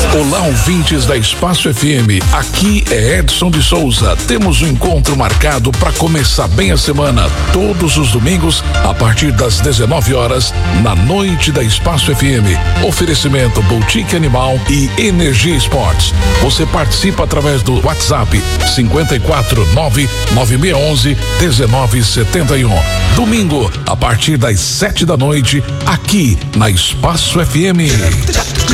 Olá, ouvintes da Espaço FM. Aqui é Edson de Souza. Temos um encontro marcado para começar bem a semana, todos os domingos, a partir das 19 horas, na noite da Espaço FM. Oferecimento Boutique Animal e Energia Esportes. Você participa através do WhatsApp 549-9611-1971. Domingo, a partir das 7 da noite, aqui na Espaço FM.